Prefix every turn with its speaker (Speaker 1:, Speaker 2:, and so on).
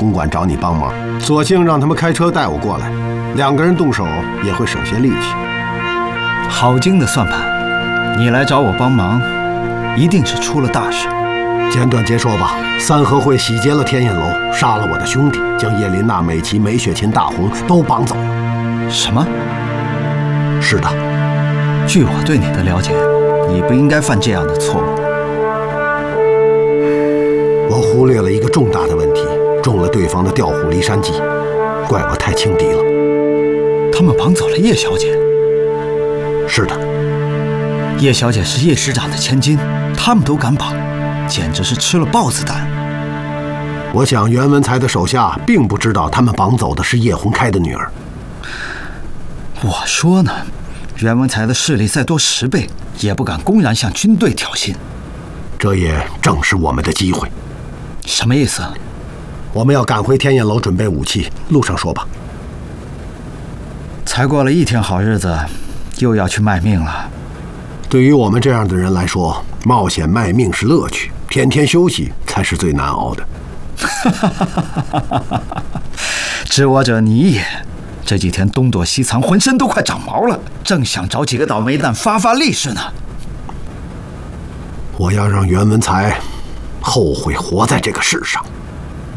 Speaker 1: 公馆找你帮忙，索性让他们开车带我过来，2个人动手也会省些力气。
Speaker 2: 好精的算盘！你来找我帮忙，一定是出了大事。
Speaker 1: 简短截说吧，三合会洗劫了天印楼，杀了我的兄弟，将叶琳娜、美琪、梅雪琴、大红都绑走了。
Speaker 2: 什么？
Speaker 1: 是的。
Speaker 2: 据我对你的了解，你不应该犯这样的错误。
Speaker 1: 我忽略了一个重大的问题，中了对方的调虎离山计，怪我太轻敌了。
Speaker 2: 他们绑走了叶小姐。
Speaker 1: 是的。
Speaker 2: 叶小姐是叶师长的千金，他们都敢绑，简直是吃了豹子胆。
Speaker 1: 我想袁文才的手下并不知道他们绑走的是叶红开的女儿。
Speaker 2: 我说呢，袁文才的势力再多10倍，也不敢公然向军队挑衅。
Speaker 1: 这也正是我们的机会。
Speaker 2: 什么意思？
Speaker 1: 我们要赶回天印楼准备武器，路上说吧。
Speaker 2: 才过了1天好日子，又要去卖命了。
Speaker 1: 对于我们这样的人来说，冒险卖命是乐趣，天天休息才是最难熬的。
Speaker 2: 知我者你也。这几天东躲西藏，浑身都快长毛了，正想找几个倒霉蛋发发利是呢。
Speaker 1: 我要让袁文才后悔活在这个世上。